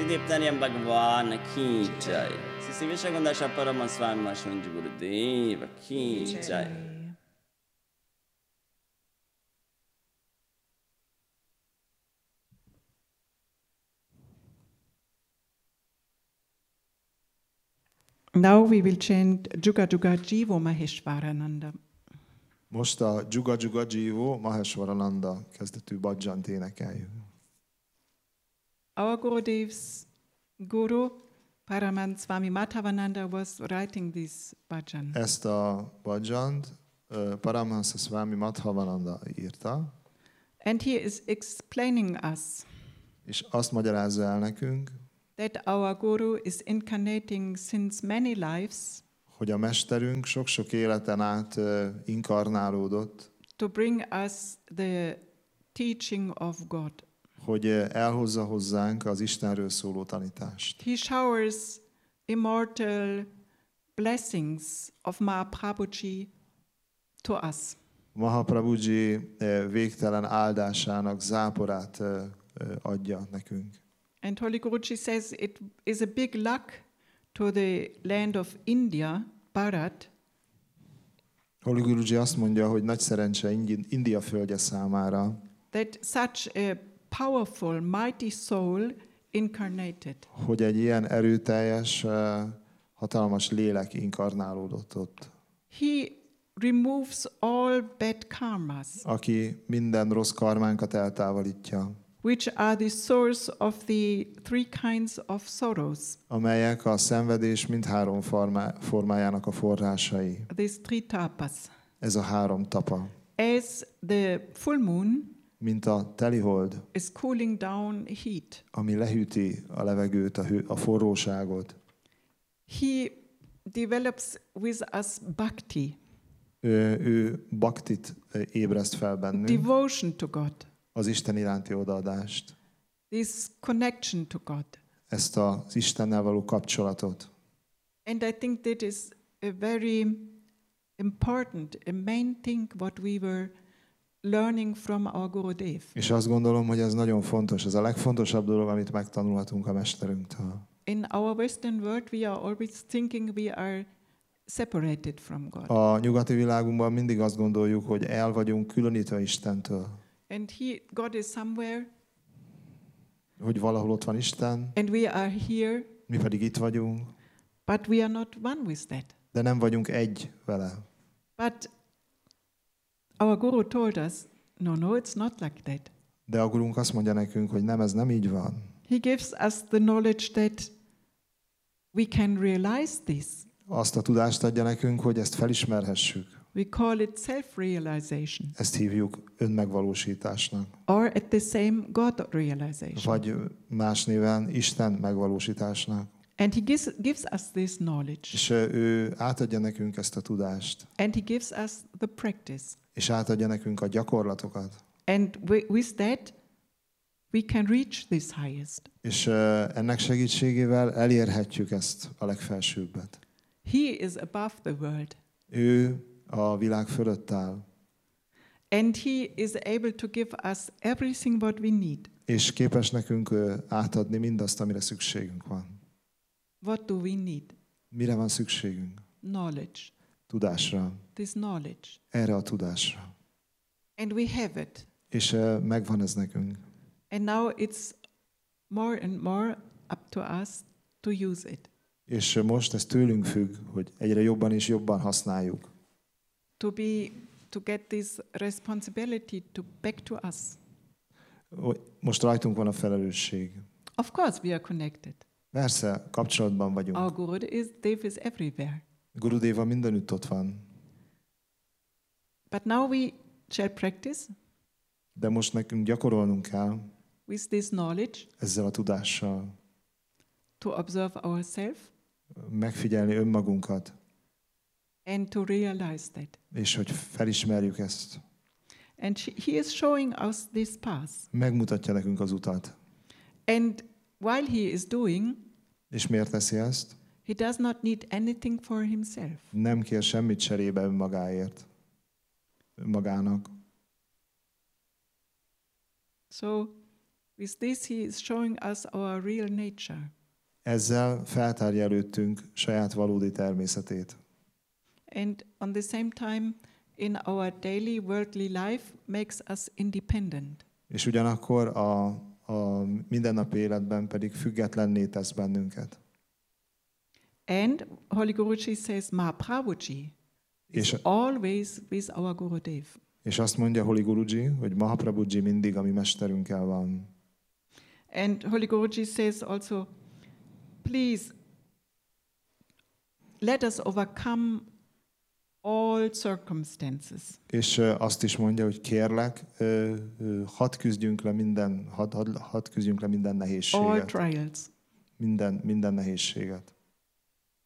Diptaniam Bhagavan Ki Jai. Sisi Vishagandasha Paramaswami Mashunji Gurudeva Ki Jai. Now we will chant Juga Juga Jivo Maheshwarananda. Most a Juga Juga Jivo Maheshwarananda kezdetű bhajant énekeljük. Our Gurudev's Guru Paramant Swami Madhavananda was writing this bhajan. Ezt a bhajant Paramahansa Swami Madhavananda írta. And he is explaining us És azt magyarázza el nekünk, that our Guru is incarnating since many lives hogy a mesterünk sok-sok életen át inkarnálódott, to bring us the teaching of God. hogy elhozza hozzánk az Istenről szóló tanítást. He showers immortal blessings of Mahaprabhuji to us. Mahaprabhuji végtelen áldásának záporát adja nekünk. And Holy Guruji says it is a big luck to the land of India, Bharat, Holy Guruji azt mondja, hogy nagy szerencse India földje számára, that such a powerful, mighty soul incarnated. hogy egy ilyen erőteljes, hatalmas lélek inkarnálódott ott, He removes all bad karmas, aki minden rossz karmánkat eltávolítja, which are the source of the three kinds of sorrows, amelyek a szenvedés mindhárom formájának a forrásai. these three tapas. Ez a három tapa. As the full moon Mint a telihold, is cooling down heat, ami lehűti a levegőt, a forróságot. he develops with us bhakti, Ő bhaktit ébreszt fel bennünk, devotion to God, az Isten iránti odaadást, this connection to God. ezt az Istennel való kapcsolatot. And I think that is a very important, a main thing what we were learning from our Gurudev. És azt gondolom, hogy ez nagyon fontos, ez a legfontosabb dolog, amit megtanulhatunk a mesterünktől. In our Western world, we are always thinking we are separated from God. A nyugati világunkban mindig azt gondoljuk, hogy el vagyunk különítve Istentől, And God is somewhere, hogy valahol ott van Isten, and we are here, mi pedig itt vagyunk, but we are not one with that. de nem vagyunk egy vele. But our Guru told us, no, it's not like that. De a gurunk azt mondja nekünk, hogy nem, ez nem így van. He gives us the knowledge that we can realize this. Azt a tudást adja nekünk, hogy ezt felismerhessük. We call it self-realization, Ezt hívjuk önmegvalósításnak. or at the same God realization. Vagy más néven Isten megvalósításnak. And he gives us this knowledge, És ő átadja nekünk ezt a tudást. and he gives us the practice. És átadja nekünk a gyakorlatokat. And with that, we can reach this highest. És ennek segítségével elérhetjük ezt a legfelsőbbet. He is above the world, Ő a világ fölött áll. and he is able to give us everything what we need. És képes nekünk átadni mindazt, amire szükségünk van. What do we need? Mire van szükségünk? Knowledge. Tudásra. This knowledge. Erre a tudásra. And we have it. És megvan ez nekünk. And now it's more and more up to us to use it. És most ez tőlünk függ, hogy egyre jobban és jobban használjuk. To get this responsibility back to us. Most rajtunk van a felelősség. Of course we are connected. Persze, kapcsolatban vagyunk. Our Gurudev is everywhere. Gurudeva mindenütt ott van. But now we shall practice De most nekünk gyakorolnunk kell with this knowledge ezzel a tudással. to observe ourselves Megfigyelni önmagunkat, and to realize that. és hogy felismerjük ezt. And he is showing us this path. Megmutatja nekünk az utat. And while he is doing, És miért teszi ezt? he does not need anything for himself. Nem kér semmit cserébe önmagának. So With this, he is showing us our real nature. Ezzel feltárja előttünk saját valódi természetét. And on the same time, in our daily worldly life, makes us independent. És ugyanakkor a mindennapi életben pedig függetlenné tesz bennünket. And Holy Guruji says, Mahaprabhuji is always with our Gurudev. És azt mondja Holy Guruji, hogy Mahaprabhuji mindig a mi mesterünkkel van. And Holy Guruji says also, please, let us overcome all circumstances. És azt is mondja, hogy kérlek, hadd küzdjünk le minden All nehézséget. trials. Minden nehézséget.